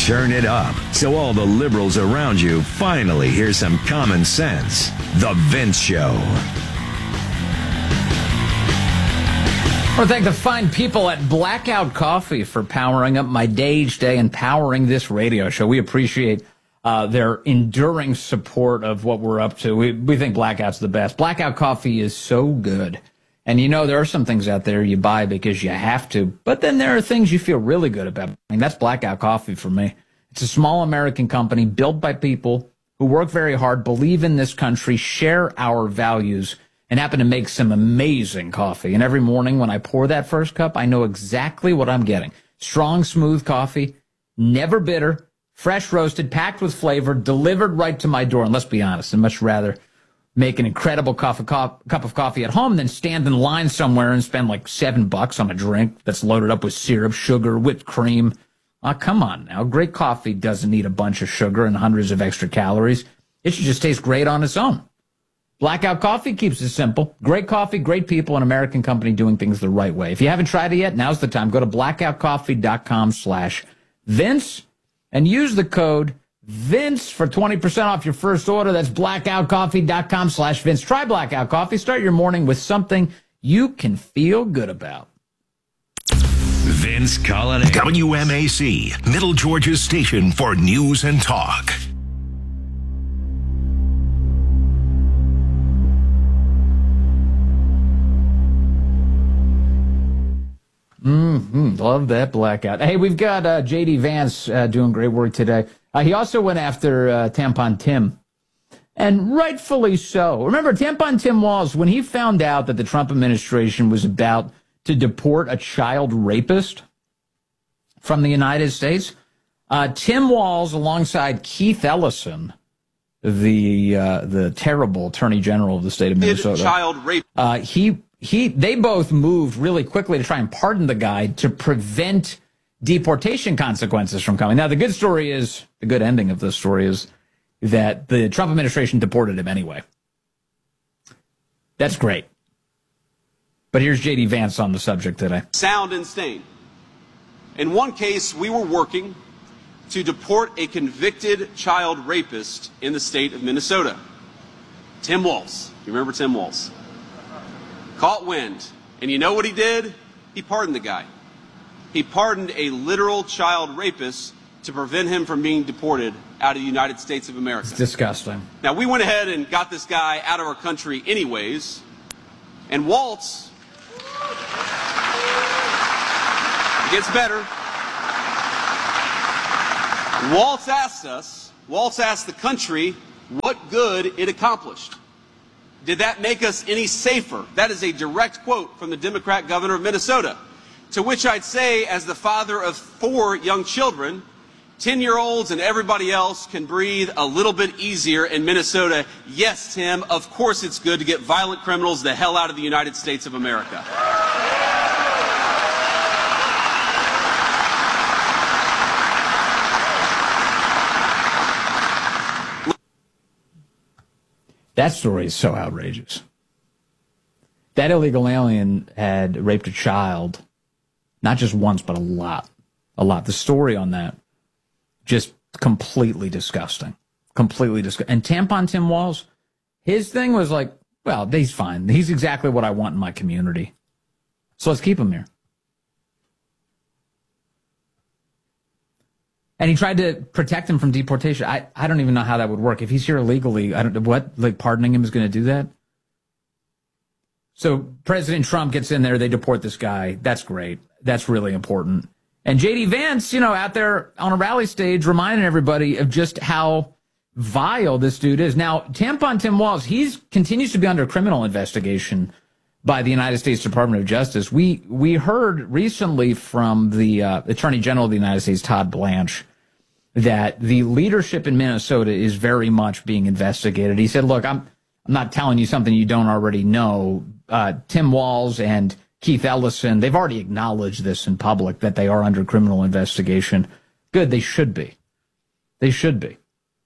Turn it up so all the liberals around you finally hear some common sense. The Vince Show. I want to thank the fine people at Blackout Coffee for powering up my day each day and powering this radio show. We appreciate their enduring support of what we're up to. We think Blackout's the best. Blackout Coffee is so good. And you know, there are some things out there you buy because you have to, but then there are things you feel really good about. I mean, that's Blackout Coffee for me. It's a small American company built by people who work very hard, believe in this country, share our values, and happen to make some amazing coffee. And every morning when I pour that first cup, I know exactly what I'm getting. Strong, smooth coffee, never bitter, fresh roasted, packed with flavor, delivered right to my door. And let's be honest, I'd much rather make an incredible cup of coffee at home than stand in line somewhere and spend like $7 on a drink that's loaded up with syrup, sugar, whipped cream. Come on now. Great coffee doesn't need a bunch of sugar and hundreds of extra calories. It should just taste great on its own. Blackout Coffee keeps it simple. Great coffee, great people, an American company doing things the right way. If you haven't tried it yet, now's the time. Go to blackoutcoffee.com/Vince and use the code Vince for 20% off your first order. That's blackoutcoffee.com/Vince. Try Blackout Coffee. Start your morning with something you can feel good about. Vince Coglianese. WMAC, Middle Georgia's station for news and talk. Love that Blackout. Hey, we've got J.D. Vance doing great work today. He also went after Tampon Tim, and rightfully so. Remember, Tampon Tim Walz, when he found out that the Trump administration was about to deport a child rapist from the United States, Tim Walz, alongside Keith Ellison, the terrible Attorney General of the state of Minnesota, child rape. They both moved really quickly to try and pardon the guy to prevent deportation consequences from coming. Now, the good ending of this story is that the Trump administration deported him anyway. That's great. But here's J.D. Vance on the subject today. Sound and sane. In one case, we were working to deport a convicted child rapist in the state of Minnesota. Tim Walz. You remember Tim Walz? Caught wind. And you know what he did? He pardoned the guy. He pardoned a literal child rapist to prevent him from being deported out of the United States of America. It's disgusting. Now, we went ahead and got this guy out of our country anyways. And Waltz, it gets better. Waltz asked the country what good it accomplished. Did that make us any safer? That is a direct quote from the Democrat governor of Minnesota. To which I'd say, as the father of 4 young children, 10-year-olds and everybody else can breathe a little bit easier in Minnesota. Yes, Tim, of course it's good to get violent criminals the hell out of the United States of America. That story is so outrageous. That illegal alien had raped a child, not just once, but a lot. A lot. The story on that, just completely disgusting. Completely disgusting. And Tampon Tim Walz, his thing was like, well, he's fine. He's exactly what I want in my community. So let's keep him here. And he tried to protect him from deportation. I don't even know how that would work. If he's here illegally, I don't know what, like pardoning him is going to do that? So President Trump gets in there, they deport this guy. That's great. That's really important. And J.D. Vance, out there on a rally stage reminding everybody of just how vile this dude is. Now, Tampon Tim Walz, he continues to be under criminal investigation by the United States Department of Justice. We heard recently from the Attorney General of the United States, Todd Blanche, that the leadership in Minnesota is very much being investigated. He said, look, I'm not telling you something you don't already know. Tim Walz and Keith Ellison, they've already acknowledged this in public, that they are under criminal investigation. Good, they should be. They should be.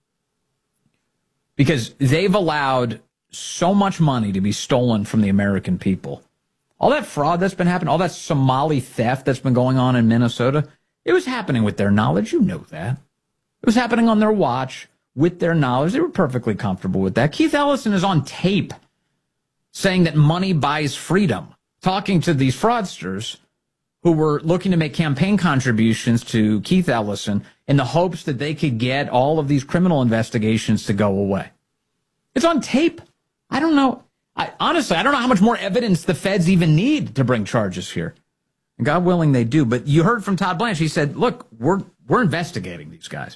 Because they've allowed so much money to be stolen from the American people. All that fraud that's been happening, all that Somali theft that's been going on in Minnesota, it was happening with their knowledge. You know that. was happening on their watch with their knowledge. They were perfectly comfortable with that. Keith Ellison is on tape saying that money buys freedom, talking to these fraudsters who were looking to make campaign contributions to Keith Ellison in the hopes that they could get all of these criminal investigations to go away. It's on tape. I don't know. Honestly, I don't know how much more evidence the feds even need to bring charges here. And God willing, they do. But you heard from Todd Blanche. He said, look, we're investigating these guys.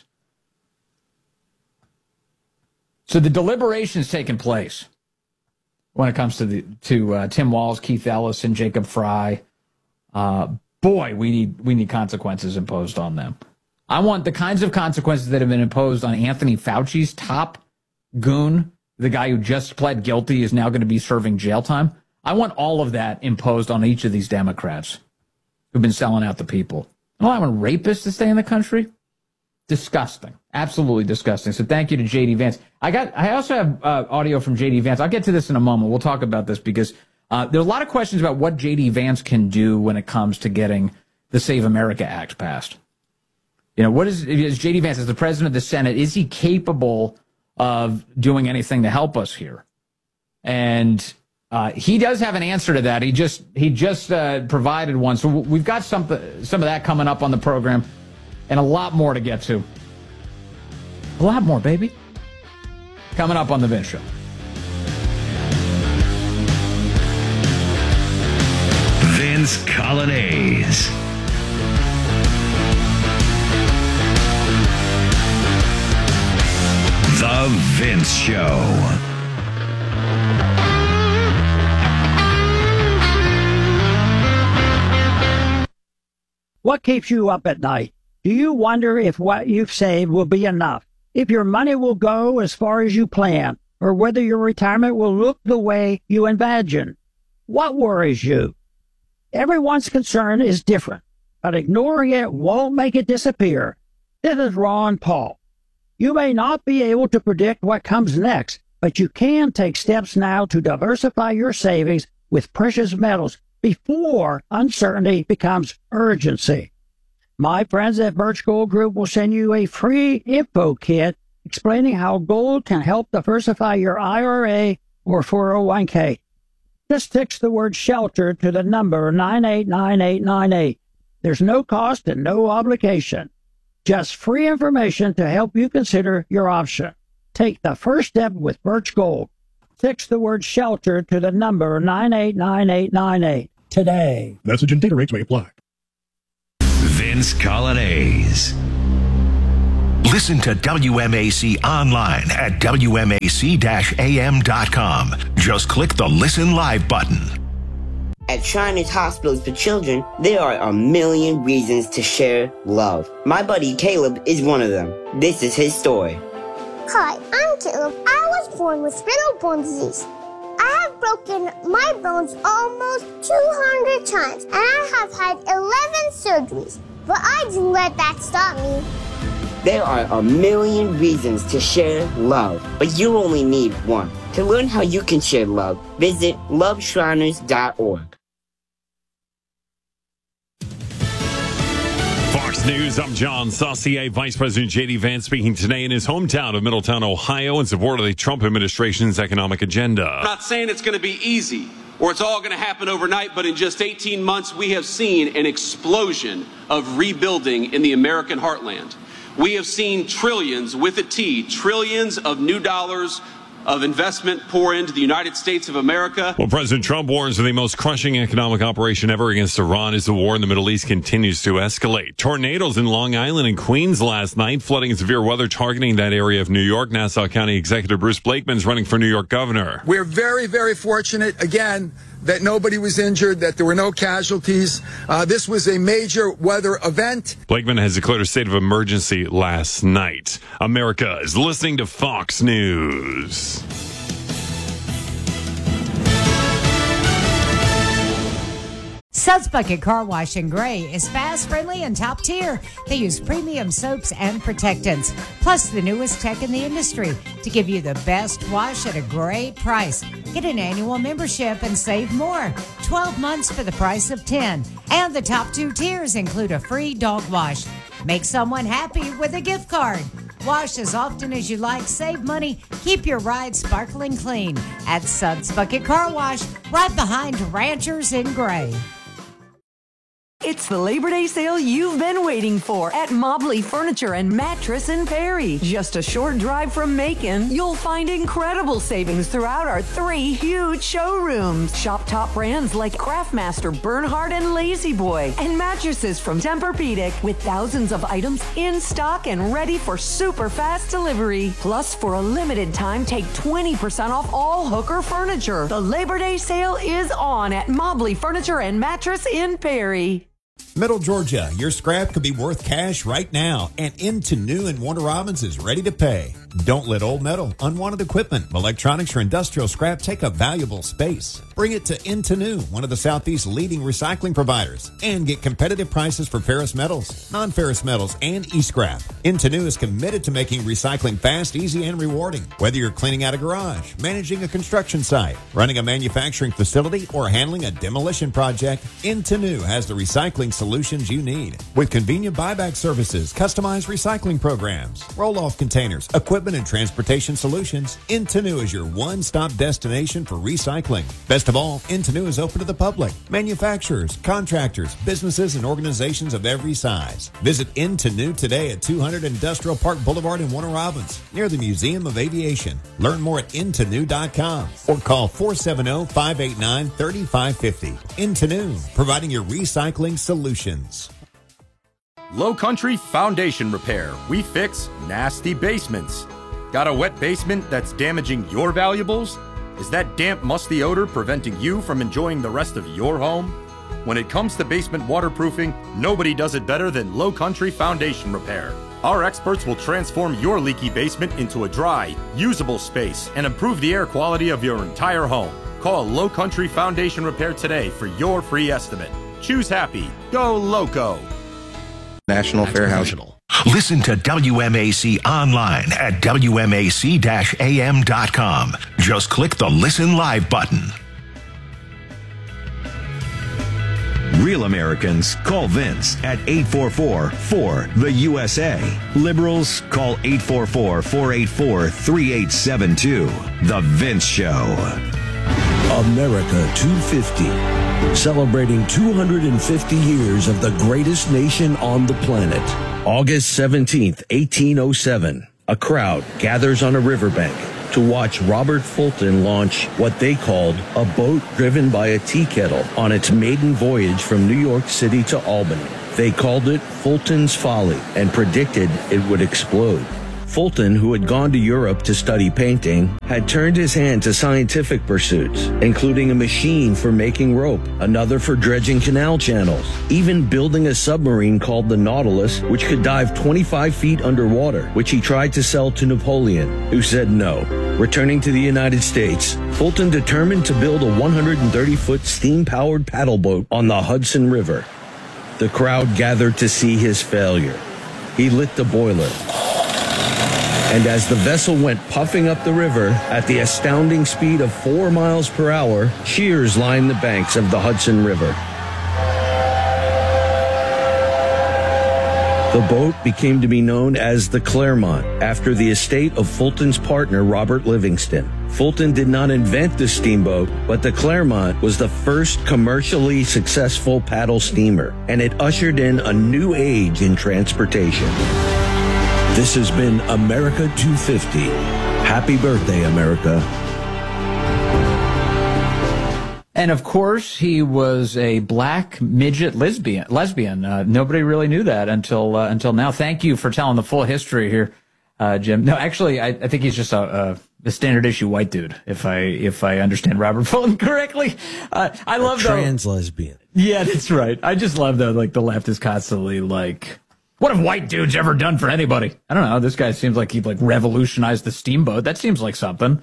So the deliberation's taking place when it comes to Tim Walz, Keith Ellison, Jacob Frey. Boy, we need consequences imposed on them. I want the kinds of consequences that have been imposed on Anthony Fauci's top goon, the guy who just pled guilty is now going to be serving jail time. I want all of that imposed on each of these Democrats who've been selling out the people. I don't want rapists to stay in the country. Disgusting. Absolutely disgusting. So thank you to J.D. Vance. I also have audio from J.D. Vance. I'll get to this in a moment. We'll talk about this because there's a lot of questions about what J.D. Vance can do when it comes to getting the Save America Act passed. You know, what is J.D. Vance, as the president of the Senate, is he capable of doing anything to help us here? And he does have an answer to that. He just provided one. So we've got some of that coming up on the program and a lot more to get to. A lot more, baby. Coming up on The Vince Show. Vince Coglianese. The Vince Show. What keeps you up at night? Do you wonder if what you've saved will be enough? If your money will go as far as you plan? Or whether your retirement will look the way you imagine? What worries you? Everyone's concern is different, but ignoring it won't make it disappear. This is Ron Paul. You may not be able to predict what comes next, but you can take steps now to diversify your savings with precious metals before uncertainty becomes urgency. My friends at Birch Gold Group will send you a free info kit explaining how gold can help diversify your IRA or 401k. Just text the word SHELTER to the number 989898. There's no cost and no obligation. Just free information to help you consider your option. Take the first step with Birch Gold. Text the word SHELTER to the number 989898 today. Message and data rates may apply. Vince Coglianese. Listen to WMAC online at WMAC-AM.com. Just click the Listen Live button. At Shriners Hospitals for Children, there are a million reasons to share love. My buddy Caleb is one of them. This is his story. Hi, I'm Caleb. I was born with brittle bone disease. I have broken my bones almost 200 times, and I have had 11 surgeries. But I didn't let that stop me. There are a million reasons to share love, but you only need one. To learn how you can share love, visit loveshriners.org. Fox News, I'm John Saucier. Vice President J.D. Vance speaking today in his hometown of Middletown, Ohio, in support of the Trump administration's economic agenda. I'm not saying it's going to be easy or it's all going to happen overnight, but in just 18 months, we have seen an explosion of rebuilding in the American heartland. We have seen trillions, with a T, trillions of new dollars of investment pour into the United States of America. Well, President Trump warns of the most crushing economic operation ever against Iran as the war in the Middle East continues to escalate. Tornadoes in Long Island and Queens last night, flooding and severe weather targeting that area of New York. Nassau County Executive Bruce Blakeman is running for New York governor. We're very, very fortunate, again, that nobody was injured, that there were no casualties. This was a major weather event. Blakeman has declared a state of emergency last night. America is listening to Fox News. Suds Bucket Car Wash in Gray is fast, friendly, and top tier. They use premium soaps and protectants, plus the newest tech in the industry to give you the best wash at a great price. Get an annual membership and save more. 12 months for the price of 10. And the top 2 tiers include a free dog wash. Make someone happy with a gift card. Wash as often as you like, save money, keep your ride sparkling clean at Suds Bucket Car Wash, right behind Ranchers in Gray. It's the Labor Day sale you've been waiting for at Mobley Furniture and Mattress in Perry. Just a short drive from Macon, you'll find incredible savings throughout our 3 huge showrooms. Shop top brands like Craftmaster, Bernhard, and Lazy Boy, and mattresses from Tempur-Pedic with thousands of items in stock and ready for super fast delivery. Plus, for a limited time, take 20% off all Hooker furniture. The Labor Day sale is on at Mobley Furniture and Mattress in Perry. Middle Georgia, your scrap could be worth cash right now, and Into New in Warner Robins is ready to pay. Don't let old metal, unwanted equipment, electronics, or industrial scrap take up valuable space. Bring it to Into New, one of the Southeast's leading recycling providers, and get competitive prices for ferrous metals, non-ferrous metals, and e-scrap. Into New is committed to making recycling fast, easy, and rewarding. Whether you're cleaning out a garage, managing a construction site, running a manufacturing facility, or handling a demolition project, Into New has the recycling solutions you need. With convenient buyback services, customized recycling programs, roll-off containers, equipment and transportation solutions, Into New is your one-stop destination for recycling. Best of all, Into New is open to the public, manufacturers, contractors, businesses, and organizations of every size. Visit Into New today at 200 Industrial Park Boulevard in Warner Robins, near the Museum of Aviation. Learn more at intonew.com or call 470-589-3550. Into New, providing your recycling solutions. Low Country Foundation Repair. We fix nasty basements. Got a wet basement that's damaging your valuables? Is that damp, musty odor preventing you from enjoying the rest of your home? When it comes to basement waterproofing, nobody does it better than Low Country Foundation Repair. Our experts will transform your leaky basement into a dry, usable space and improve the air quality of your entire home. Call Low Country Foundation Repair today for your free estimate. Choose happy. Go Loco. National Fair Housing. Listen to WMAC online at WMAC-AM.com. Just click the Listen Live button. Real Americans call Vince at 844-4-THE-USA. Liberals call 844-484-3872. The Vince Show. America 250. Celebrating 250 years of the greatest nation on the planet. August 17th, 1807. A crowd gathers on a riverbank to watch Robert Fulton launch what they called a boat driven by a tea kettle on its maiden voyage from New York City to Albany. They called it Fulton's Folly and predicted it would explode. Fulton, who had gone to Europe to study painting, had turned his hand to scientific pursuits, including a machine for making rope, another for dredging canal channels, even building a submarine called the Nautilus, which could dive 25 feet underwater, which he tried to sell to Napoleon, who said no. Returning to the United States, Fulton determined to build a 130-foot steam-powered paddle boat on the Hudson River. The crowd gathered to see his failure. He lit the boiler. And as the vessel went puffing up the river at the astounding speed of 4 miles per hour, cheers lined the banks of the Hudson River. The boat became to be known as the Clermont, after the estate of Fulton's partner, Robert Livingston. Fulton did not invent the steamboat, but the Clermont was the first commercially successful paddle steamer, and it ushered in a new age in transportation. This has been America 250. Happy birthday, America. And of course, he was a black midget lesbian. Nobody really knew that until now. Thank you for telling the full history here, Jim. No, actually, I think he's just a standard issue white dude, if I understand Robert Fulton correctly. I love trans lesbian. Yeah, that's right. I just love that. Like, the left is constantly like, what have white dudes ever done for anybody? I don't know. This guy seems like he revolutionized the steamboat. That seems like something.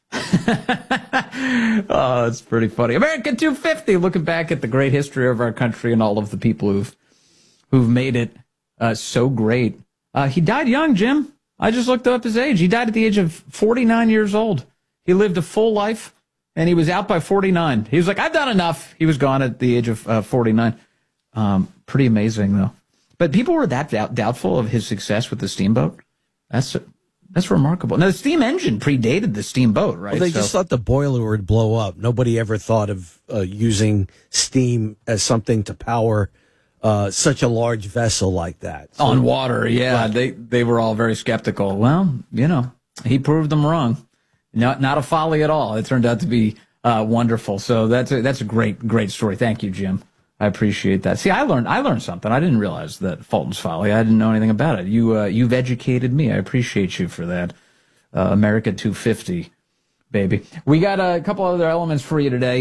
Oh, it's pretty funny. America 250, looking back at the great history of our country and all of the people who've made it so great. He died young, Jim. I just looked up his age. He died at the age of 49 years old. He lived a full life, and he was out by 49. He was like, I've done enough. He was gone at the age of 49. Pretty amazing, though. But people were that doubtful of his success with the steamboat. That's remarkable. Now, the steam engine predated the steamboat, right? Well, they just thought the boiler would blow up. Nobody ever thought of using steam as something to power such a large vessel like that. So, on water, yeah. They were all very skeptical. Well, he proved them wrong. Not a folly at all. It turned out to be wonderful. So that's a great story. Thank you, Jim. I appreciate that. See, I learned something. I didn't realize that Fulton's Folly. I didn't know anything about it. You've educated me. I appreciate you for that. America 250, baby. We got a couple other elements for you today.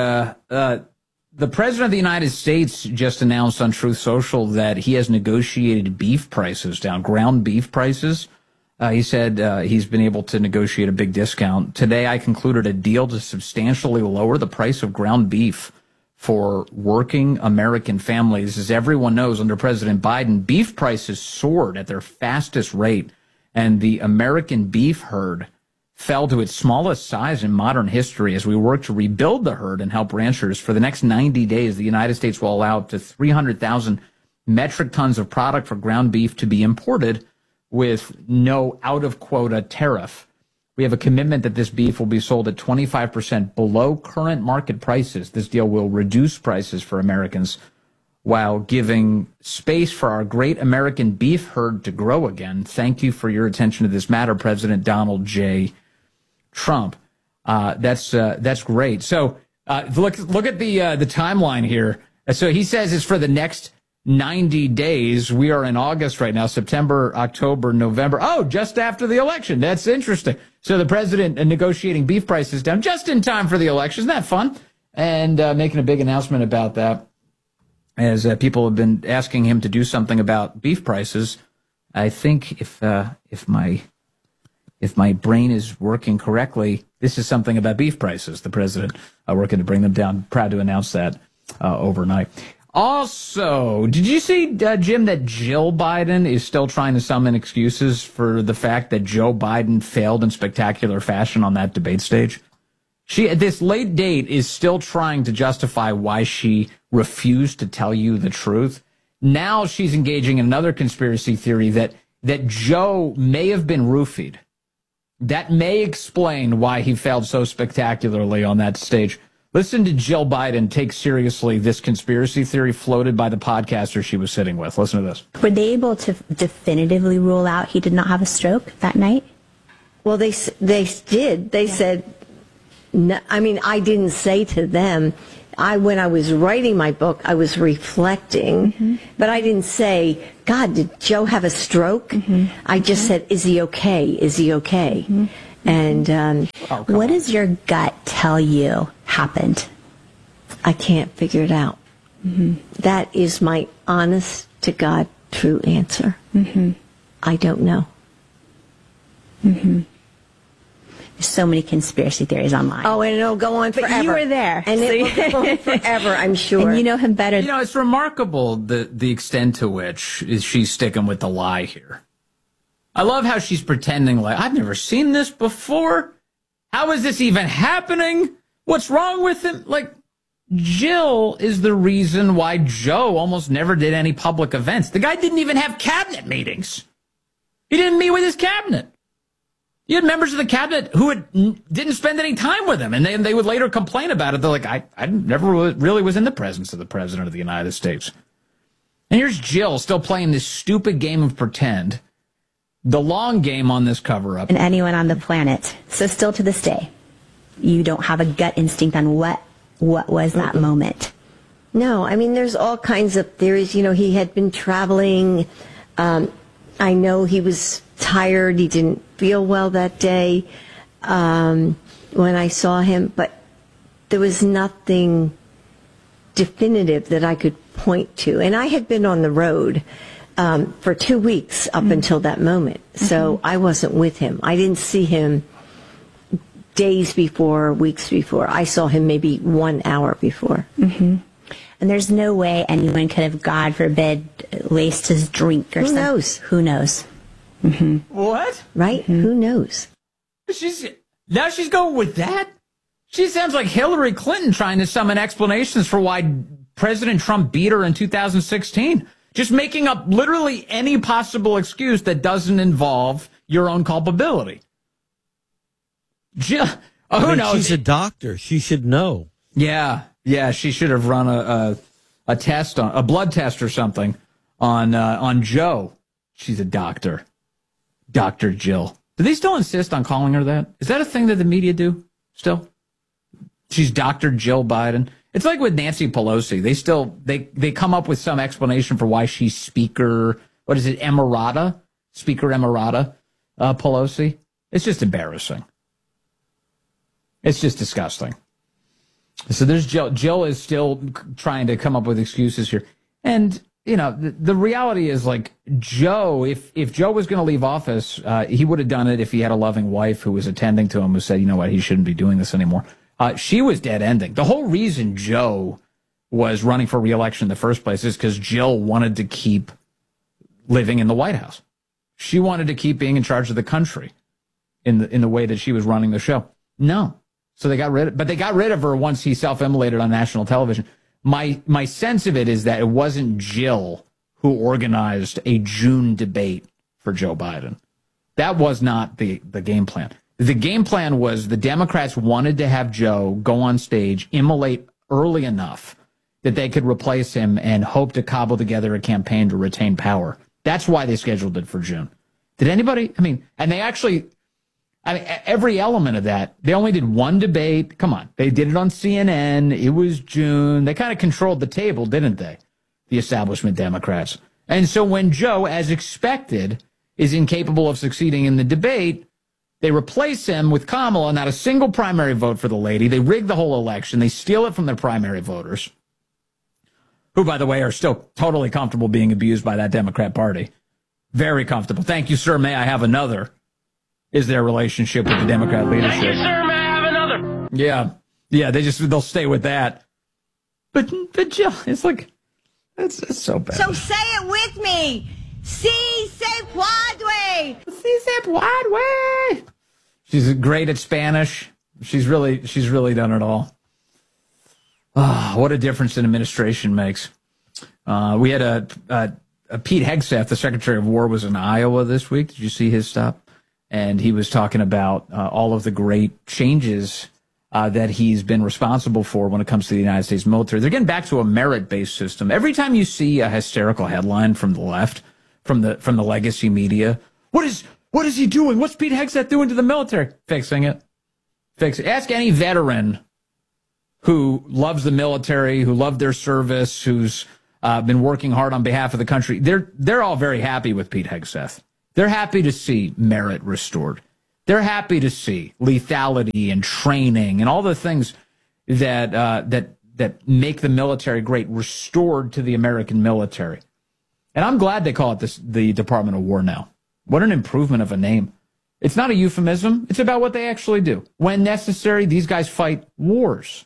The President of the United States just announced on Truth Social that he has negotiated beef prices down, ground beef prices. He said he's been able to negotiate a big discount. Today, I concluded a deal to substantially lower the price of ground beef for working American families. As everyone knows, under President Biden, beef prices soared at their fastest rate, and the American beef herd fell to its smallest size in modern history. As we work to rebuild the herd and help ranchers, for the next 90 days, the United States will allow up to 300,000 metric tons of product for ground beef to be imported with no out-of-quota tariff. We have a commitment that this beef will be sold at 25% below current market prices. This deal will reduce prices for Americans while giving space for our great American beef herd to grow again. Thank you for your attention to this matter, President Donald J. Trump. That's great. So look at the timeline here. So he says it's for the next 90 days. We are in August right now, September, October, November. Oh, just after the election. That's interesting. So the president negotiating beef prices down just in time for the election. Isn't that fun? And making a big announcement about that, as people have been asking him to do something about beef prices. I think if my brain is working correctly, this is something about beef prices. The president working to bring them down. Proud to announce that overnight. Also, did you see, Jim, that Jill Biden is still trying to summon excuses for the fact that Joe Biden failed in spectacular fashion on that debate stage? She, at this late date, is still trying to justify why she refused to tell you the truth. Now she's engaging in another conspiracy theory that Joe may have been roofied. That may explain why he failed so spectacularly on that stage. Listen to Jill Biden take seriously this conspiracy theory floated by the podcaster she was sitting with. Listen to this. Were they able to definitively rule out he did not have a stroke that night? Well, they did. They said, no, I mean, I didn't say to them, when I was writing my book, I was reflecting, but I didn't say, God, did Joe have a stroke? I just said, is he okay? Is he okay? And what does your gut tell you happened? I can't figure it out. That is my honest to God true answer. I don't know. There's so many conspiracy theories online. Oh, and it'll go on forever. But you were there. And it will go on forever, I'm sure. And you know him better. You know, it's remarkable the extent to which she's sticking with the lie here. I love how she's pretending like, I've never seen this before. How is this even happening? What's wrong with him? Like, Jill is the reason why Joe almost never did any public events. The guy didn't even have cabinet meetings. He didn't meet with his cabinet. You had members of the cabinet who didn't spend any time with him, and they would later complain about it. They're like, I never really was in the presence of the President of the United States. And here's Jill still playing this stupid game of pretend. The long game on this cover-up. And anyone on the planet. So still to this day, you don't have a gut instinct on what was that moment. No, I mean, there's all kinds of theories. You know, he had been traveling. I know he was tired. He didn't feel well that day when I saw him. But there was nothing definitive that I could point to. And I had been on the road for 2 weeks up until that moment. So I wasn't with him. I didn't see him days before, weeks before. I saw him maybe 1 hour before. And there's no way anyone could have, God forbid, laced his drink or something. Who knows? What? Right? Who knows? Now she's going with that? She sounds like Hillary Clinton trying to summon explanations for why President Trump beat her in 2016. Just making up literally any possible excuse that doesn't involve your own culpability. Jill, who knows? She's a doctor. She should know. Yeah, she should have run a test on a blood test or something on Joe. She's a doctor, Dr. Jill. Do they still insist on calling her that? Is that a thing that the media do still? She's Dr. Jill Biden. It's like with Nancy Pelosi. They come up with some explanation for why she's Speaker. What is it, Emirata? Speaker Emirata Pelosi. It's just embarrassing. It's just disgusting. So there's Jill. Jill is still trying to come up with excuses here. And, you know, the reality is, like, Joe, if Joe was going to leave office, he would have done it if he had a loving wife who was attending to him, who said, you know what, he shouldn't be doing this anymore. She was dead ending. The whole reason Joe was running for re-election in the first place is because Jill wanted to keep living in the White House. She wanted to keep being in charge of the country in the way that she was running the show. No. So they got rid of her once he self-immolated on national television. My sense of it is that it wasn't Jill who organized a June debate for Joe Biden. That was not the game plan. The game plan was the Democrats wanted to have Joe go on stage, immolate early enough that they could replace him and hope to cobble together a campaign to retain power. That's why they scheduled it for June. Did anybody? And they actually, every element of that, they only did one debate. Come on. They did it on CNN. It was June. They kind of controlled the table, didn't they? The establishment Democrats. And so when Joe, as expected, is incapable of succeeding in the debate, they replace him with Kamala, not a single primary vote for the lady. They rig the whole election. They steal it from their primary voters, who, by the way, are still totally comfortable being abused by that Democrat Party. Very comfortable. Thank you, sir. May I have another? Is their relationship with the Democrat leadership. Thank you, sir. May I have another? Yeah, they'll stay with that. But Jill, it's like, it's so bad. So say it with me. Si se puede. Si se puede. She's great at Spanish. She's really done it all. What a difference an administration makes. We had a Pete Hegseth, the Secretary of War, was in Iowa this week. Did you see his stop? And he was talking about all of the great changes that he's been responsible for when it comes to the United States military. They're getting back to a merit-based system. Every time you see a hysterical headline from the left, from the legacy media, what is he doing? What's Pete Hegseth doing to the military? Fixing it. Ask any veteran who loves the military, who loved their service, who's been working hard on behalf of the country. They're all very happy with Pete Hegseth. They're happy to see merit restored. They're happy to see lethality and training and all the things that make the military great restored to the American military. And I'm glad they call it the Department of War now. What an improvement of a name. It's not a euphemism. It's about what they actually do. When necessary, these guys fight wars.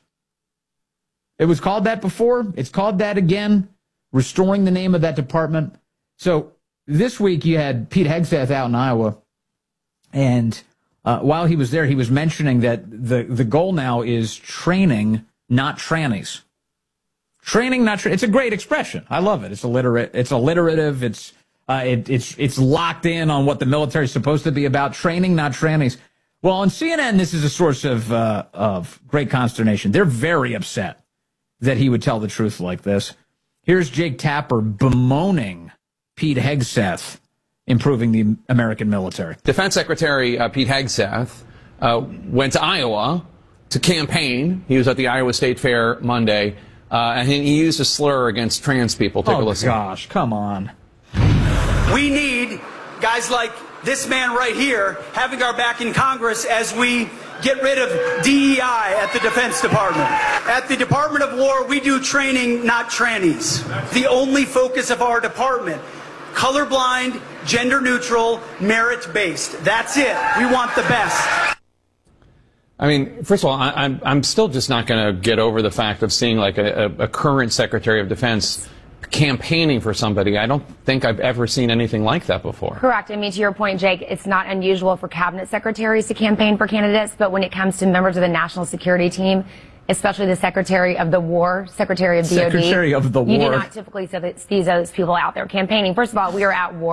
It was called that before. It's called that again, restoring the name of that department. So this week you had Pete Hegseth out in Iowa, and while he was there, he was mentioning that the goal now is training, not trannies. Training, not trannies. It's a great expression. I love it. It's alliterative. It's locked in on what the military is supposed to be about. Training, not trannies. Well, on CNN, this is a source of great consternation. They're very upset that he would tell the truth like this. Here's Jake Tapper bemoaning Pete Hegseth improving the American military. Defense Secretary Pete Hegseth went to Iowa to campaign. He was at the Iowa State Fair Monday, and he used a slur against trans people. Take a listen. Oh, gosh, come on. We need guys like this man right here having our back in Congress as we get rid of DEI at the Defense Department. At the Department of War, we do training, not trannies. The only focus of our department, colorblind, gender neutral, merit-based. That's it. We want the best. I mean, first of all, I'm still just not going to get over the fact of seeing like a current Secretary of Defense campaigning for somebody. I don't think I've ever seen anything like that before. Correct. I mean, to your point, Jake, it's not unusual for cabinet secretaries to campaign for candidates, but when it comes to members of the national security team, especially the Secretary of the War, Secretary of DOD, Secretary of the War, you do not typically see those people out there campaigning. First of all, we are at war.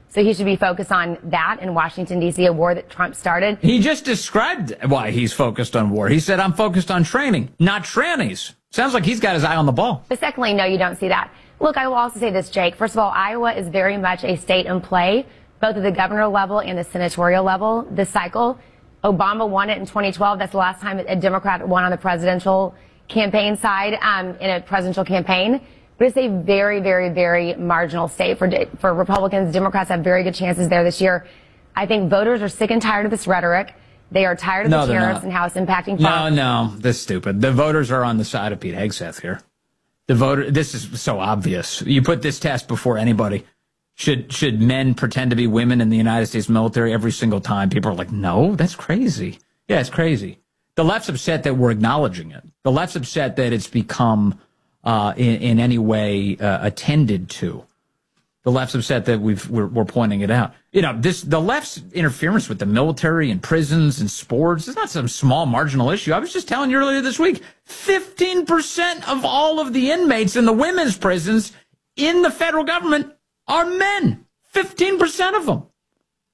So he should be focused on that in Washington, D.C., a war that Trump started. He just described why he's focused on war. He said, I'm focused on training, not trannies. Sounds like he's got his eye on the ball. But secondly, no, you don't see that. Look, I will also say this, Jake. First of all, Iowa is very much a state in play, both at the governor level and the senatorial level this cycle. Obama won it in 2012. That's the last time a Democrat won on the presidential campaign side in a presidential campaign. But it's a very, very, very marginal state for Republicans. Democrats have very good chances there this year. I think voters are sick and tired of this rhetoric. They are tired of the tariffs and how it's impacting farmers. No, that's stupid. The voters are on the side of Pete Hegseth here. This is so obvious. You put this test before anybody. Should men pretend to be women in the United States military every single time? People are like, no, that's crazy. Yeah, it's crazy. The left's upset that we're acknowledging it. The left's upset that it's become in any way attended to. The left's upset that we're pointing it out. You know, the left's interference with the military and prisons and sports is not some small marginal issue. I was just telling you earlier this week, 15% of all of the inmates in the women's prisons in the federal government are men. 15% of them.